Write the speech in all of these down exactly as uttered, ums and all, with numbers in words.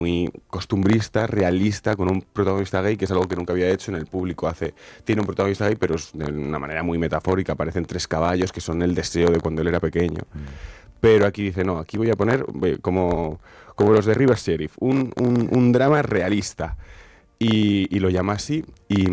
muy costumbrista, realista, con un protagonista gay, que es algo que nunca había hecho en el público. Hace, tiene un protagonista gay, pero es de una manera muy metafórica. Aparecen tres caballos que son el deseo de cuando él era pequeño. Mm. Pero aquí dice, no, aquí voy a poner como, como los de Rivers Sheriff, un, un, un drama realista. Y, y lo llama así. Y,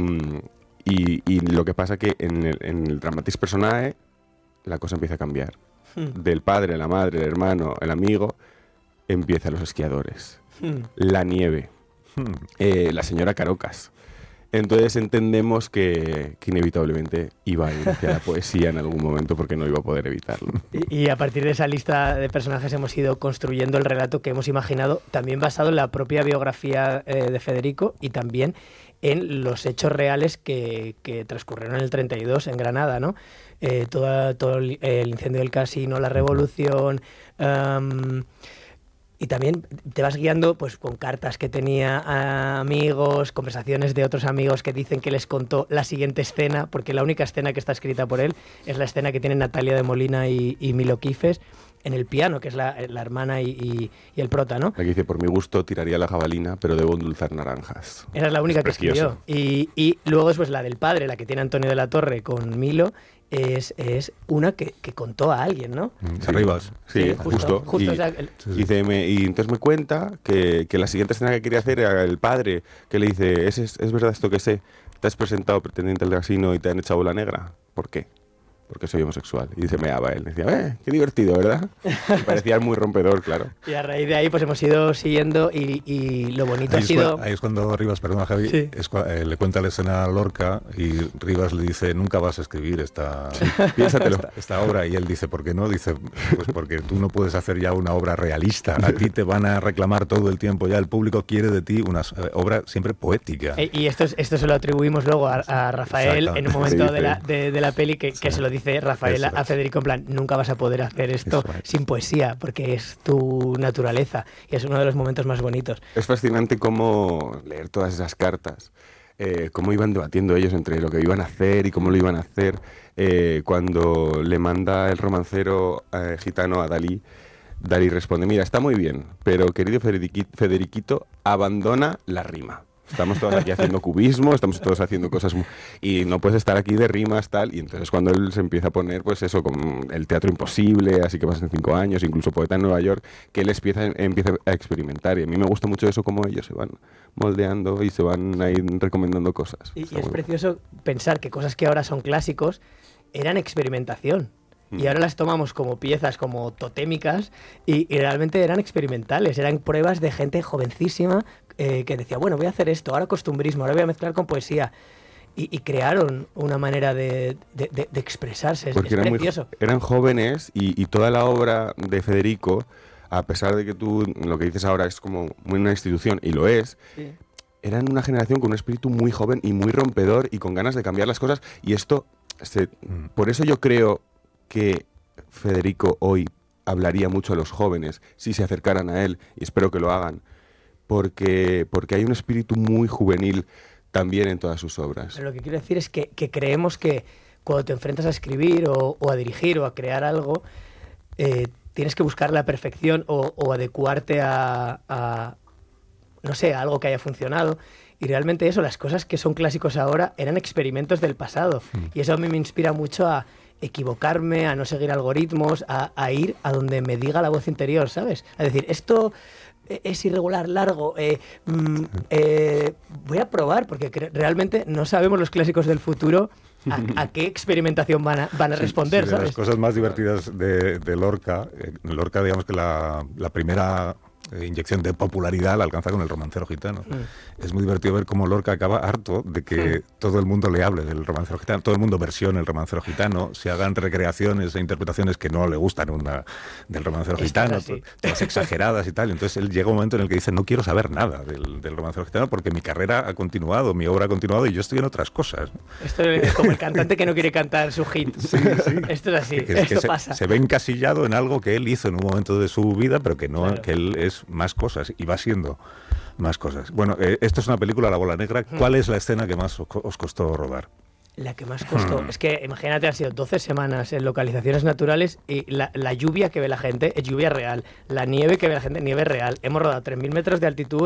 y, y lo que pasa que en el, en el Dramatis Personae la cosa empieza a cambiar. Mm. Del padre, la madre, el hermano, el amigo, empiezan los esquiadores. Hmm. La nieve, hmm. eh, la señora Carocas. Entonces entendemos que, que inevitablemente iba a ir hacia la poesía en algún momento porque no iba a poder evitarlo. Y, y a partir de esa lista de personajes hemos ido construyendo el relato que hemos imaginado, también basado en la propia biografía eh, de Federico y también en los hechos reales que, que transcurrieron en el treinta y dos en Granada, ¿no? Eh, toda, todo el, el incendio del casino, la revolución... Um, Y también te vas guiando pues con cartas que tenía a amigos, conversaciones de otros amigos que dicen que les contó la siguiente escena, porque la única escena que está escrita por él es la escena que tienen Natalia de Molina y, y Milo Quifes en el piano, que es la, la hermana y, y, y el prota, ¿no? La que dice, por mi gusto tiraría la jabalina, pero debo endulzar naranjas. Esa es la única es que escribió. Y, y luego después la del padre, la que tiene Antonio de la Torre con Milo, es, es una que, que contó a alguien, ¿no? Sí, Arribas. Sí, sí, justo. justo. justo y, o sea, el... sí, sí. Y, me, y entonces me cuenta que, que la siguiente escena que quería hacer era el padre, que le dice, ¿es, es, es verdad esto que sé? ¿Te has presentado pretendiente al casino y te han echado bola negra? ¿Por qué? Porque soy homosexual. Y se meaba él. Decía, eh, qué divertido, ¿verdad? Y parecía muy rompedor, claro. Y a raíz de ahí pues hemos ido siguiendo y, y lo bonito ahí ha sido... Cu- ahí es cuando Rivas, perdona Javi, sí. es cu- eh, le cuenta la escena a Lorca y Rivas le dice, nunca vas a escribir esta, piénsatelo, esta, esta obra. Y él dice, ¿por qué no? Dice, pues porque tú no puedes hacer ya una obra realista. A ti te van a reclamar todo el tiempo ya. El público quiere de ti una eh, obra siempre poética. E, y esto, esto se lo atribuimos luego a, a Rafael en un momento de la, de, de la peli que, sí. que se lo dice Rafael a, a Federico en plan, nunca vas a poder hacer esto es. sin poesía, porque es tu naturaleza y es uno de los momentos más bonitos. Es fascinante cómo leer todas esas cartas, eh, cómo iban debatiendo ellos entre lo que iban a hacer y cómo lo iban a hacer. Eh, cuando le manda el romancero eh, gitano a Dalí, Dalí responde, mira, está muy bien, pero querido Federiquito, Federiquito abandona la rima. Estamos todos aquí haciendo cubismo, estamos todos haciendo cosas muy... y no puedes estar aquí de rimas, tal, y entonces cuando él se empieza a poner, pues eso, con el teatro imposible, así que pasan cinco años, incluso Poeta en Nueva York, que él empieza, empieza a experimentar, y a mí me gusta mucho eso, cómo ellos se van moldeando y se van ahí recomendando cosas. Y, y es precioso bueno. pensar que cosas que ahora son clásicos eran experimentación. Y ahora las tomamos como piezas, como totémicas, y, y realmente eran experimentales, eran pruebas de gente jovencísima eh, que decía, bueno, voy a hacer esto, ahora costumbrismo, ahora voy a mezclar con poesía. Y, y crearon una manera de, de, de, de expresarse, Porque es eran precioso. Muy, eran jóvenes y, y toda la obra de Federico, a pesar de que tú lo que dices ahora es como una institución, y lo es, sí. eran una generación con un espíritu muy joven y muy rompedor y con ganas de cambiar las cosas. Y esto, este, mm. por eso yo creo que Federico hoy hablaría mucho a los jóvenes si se acercaran a él, y espero que lo hagan, porque, porque hay un espíritu muy juvenil también en todas sus obras. Pero lo que quiero decir es que, que creemos que cuando te enfrentas a escribir o, o a dirigir o a crear algo, eh, tienes que buscar la perfección o, o adecuarte a, a, no sé, a algo que haya funcionado. Y realmente eso, las cosas que son clásicos ahora eran experimentos del pasado. Mm. Y eso a mí me inspira mucho a equivocarme, a no seguir algoritmos, a, a ir a donde me diga la voz interior, ¿sabes? A decir, esto es irregular, largo, eh, mm, eh, voy a probar, porque cre- realmente no sabemos los clásicos del futuro a, a qué experimentación van a, van a responder, sí, sí, ¿sabes? Las cosas más divertidas de, de Lorca, eh, Lorca digamos que la, la primera inyección de popularidad la alcanza con el romancero gitano. Mm. Es muy divertido ver cómo Lorca acaba harto de que mm. todo el mundo le hable del romancero gitano, todo el mundo versione el romancero gitano, se hagan recreaciones e interpretaciones que no le gustan una del romancero gitano, todas exageradas y tal. Entonces él llega un momento en el que dice, no quiero saber nada del, del romancero gitano porque mi carrera ha continuado, mi obra ha continuado y yo estoy en otras cosas. Esto es como el cantante que no quiere cantar su hit. Sí, sí. Esto es así, que, esto que se, pasa. Se ve encasillado en algo que él hizo en un momento de su vida, pero que no, claro. que él es más cosas y va siendo más cosas. Bueno, eh, esto es una película, La Bola Negra. ¿Cuál es la escena que más os, os costó rodar? La que más costó, hmm. es que imagínate, han sido doce semanas en localizaciones naturales y la, la lluvia que ve la gente es lluvia real, la nieve que ve la gente, nieve real. Hemos rodado tres mil metros de altitud